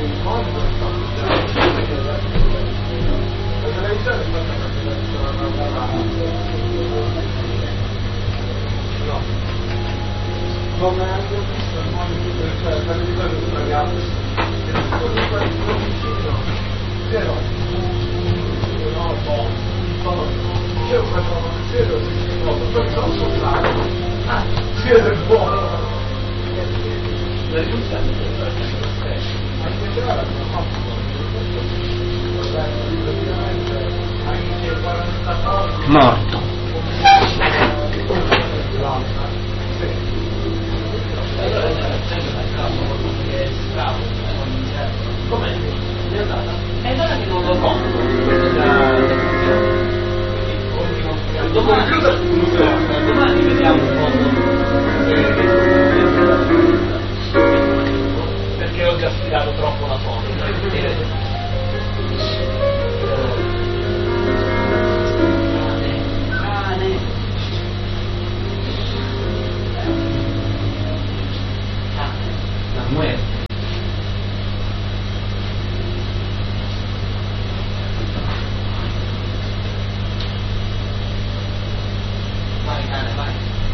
come anche il mondo, cioè la televisione di una gatta che non vicino zero io questo non zero poi sono soltanto zero è buono la riduzione anche se ora non ho anche 49 morto. Com'è? È andata? È andata che non lo compro. Domani vediamo un po'. Perché ho già sfidato troppo la foto. La muerte. Vai cane, vai.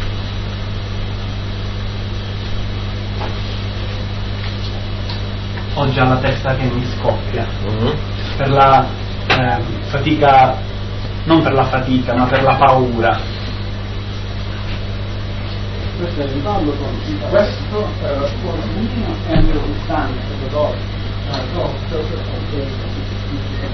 Ho già la testa che mi scoppia per la fatica, non per la fatica ma per la paura. Questo è il ballo con questo è il mio distante